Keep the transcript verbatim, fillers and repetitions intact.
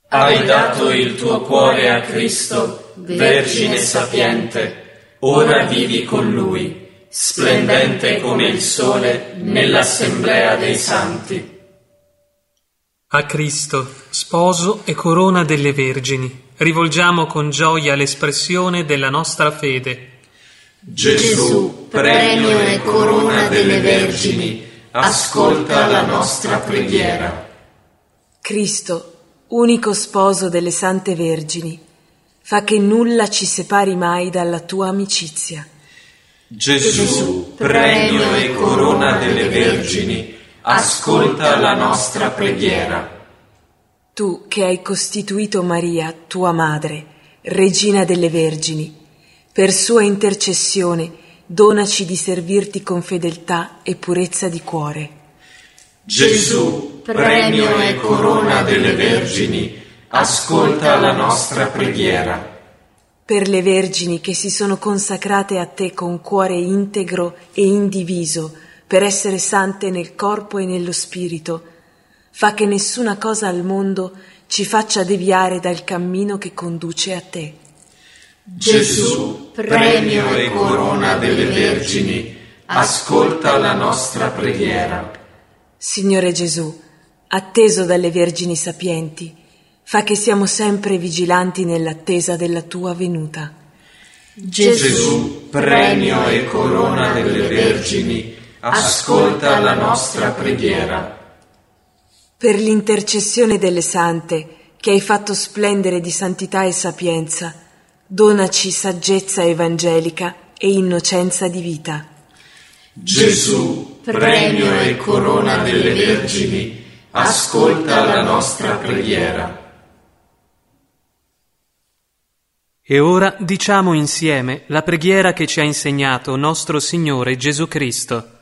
Hai dato il tuo cuore a Cristo, Vergine sapiente, ora vivi con Lui, splendente come il sole nell'assemblea dei santi. A Cristo, sposo e corona delle vergini, rivolgiamo con gioia l'espressione della nostra fede. Gesù, premio e corona delle vergini, ascolta la nostra preghiera. Cristo, unico sposo delle sante vergini, fa che nulla ci separi mai dalla tua amicizia. Gesù, premio e corona delle vergini, ascolta la nostra preghiera. Tu che hai costituito Maria, tua madre, regina delle vergini, per sua intercessione donaci di servirti con fedeltà e purezza di cuore. Gesù, premio e corona delle vergini, ascolta la nostra preghiera. Per le vergini che si sono consacrate a te con cuore integro e indiviso, per essere sante nel corpo e nello spirito, fa che nessuna cosa al mondo ci faccia deviare dal cammino che conduce a te. Gesù, premio e corona delle vergini, ascolta la nostra preghiera. Signore Gesù, atteso dalle vergini sapienti, fa che siamo sempre vigilanti nell'attesa della tua venuta. Gesù, premio e corona delle vergini, ascolta la nostra preghiera. Per l'intercessione delle sante, che hai fatto splendere di santità e sapienza, donaci saggezza evangelica e innocenza di vita. Gesù, premio e corona delle vergini, ascolta la nostra preghiera. E ora diciamo insieme la preghiera che ci ha insegnato nostro Signore Gesù Cristo.